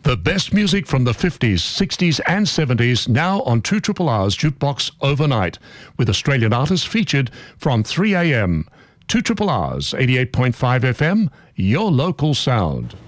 The best music from the 50s, 60s and 70s now on 2RRR's Jukebox Overnight, with Australian artists featured from 3 a.m. 2RRR's 88.5 FM, your local sound.